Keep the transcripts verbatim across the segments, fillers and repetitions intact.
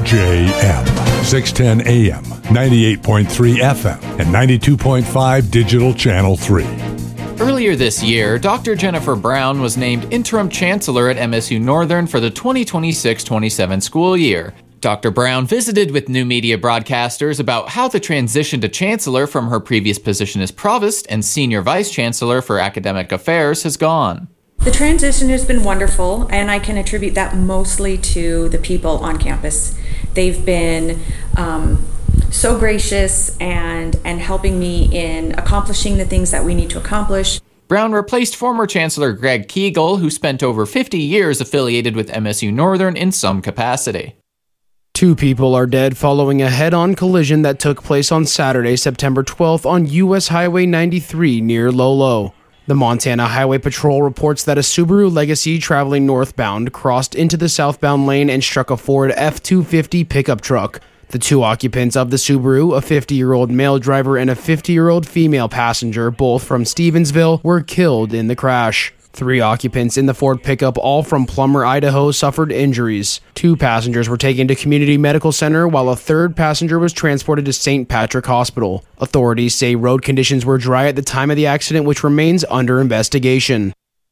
J M, six ten A M, ninety-eight point three F M, and ninety-two point five Digital Channel three. Earlier this year, Doctor Jennifer Brown was named Interim Chancellor at M S U Northern for the twenty twenty-six twenty-seven school year. Doctor Brown visited with New Media broadcasters about how the transition to Chancellor from her previous position as Provost and Senior Vice Chancellor for Academic Affairs has gone. The transition has been wonderful, and I can attribute that mostly to the people on campus. They've been um, so gracious and, and helping me in accomplishing the things that we need to accomplish. Brown replaced former Chancellor Greg Kegel, who spent over fifty years affiliated with M S U Northern in some capacity. Two people are dead following a head-on collision that took place on Saturday, September twelfth on U S Highway ninety-three near Lolo. The Montana Highway Patrol reports that a Subaru Legacy traveling northbound crossed into the southbound lane and struck a Ford F two fifty pickup truck. The two occupants of the Subaru, a fifty-year-old male driver and a fifty-year-old female passenger, both from Stevensville, were killed in the crash. Three occupants in the Ford pickup, all from Plummer, Idaho, suffered injuries. Two passengers were taken to Community Medical Center, while a third passenger was transported to Saint Patrick Hospital. Authorities say road conditions were dry at the time of the accident, which remains under investigation.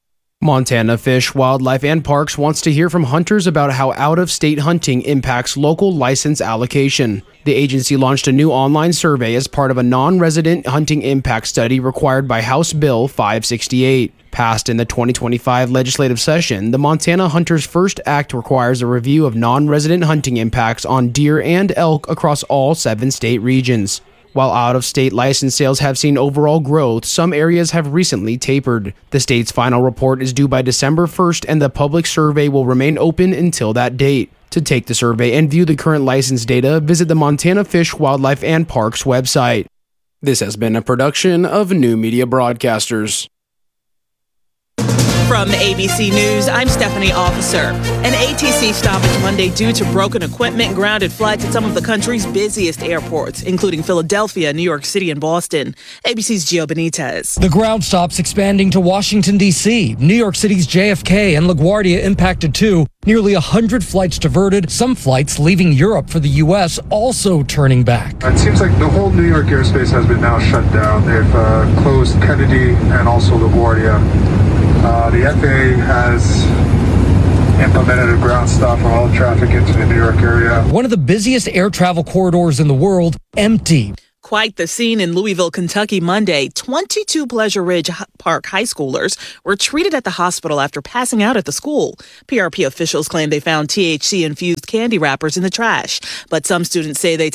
Montana Fish, Wildlife and Parks wants to hear from hunters about how out-of-state hunting impacts local license allocation. The agency launched a new online survey as part of a non-resident hunting impact study required by House Bill five sixty-eight. Passed in the twenty twenty-five legislative session, the Montana Hunters First Act requires a review of non-resident hunting impacts on deer and elk across all seven state regions. While out-of-state license sales have seen overall growth, some areas have recently tapered. The state's final report is due by December first, and the public survey will remain open until that date. To take the survey and view the current license data, visit the Montana Fish, Wildlife and Parks website. This has been a production of New Media Broadcasters. From A B C News, I'm Stephanie Officer. An A T C stoppage Monday due to broken equipment and grounded flights at some of the country's busiest airports, including Philadelphia, New York City, and Boston. A B C's Gio Benitez. The ground stops expanding to Washington, D C New York City's J F K and LaGuardia impacted too. Nearly one hundred flights diverted, some flights leaving Europe for the U S also turning back. It seems like the whole New York airspace has been now shut down. They've uh, closed Kennedy and also LaGuardia. Uh, the F A A has implemented a ground stop for all traffic into the New York area. One of the busiest air travel corridors in the world, empty. Quite the scene in Louisville, Kentucky Monday. twenty-two Pleasure Ridge Park high schoolers were treated at the hospital after passing out at the school. P R P officials claim they found T H C-infused candy wrappers in the trash, but some students say they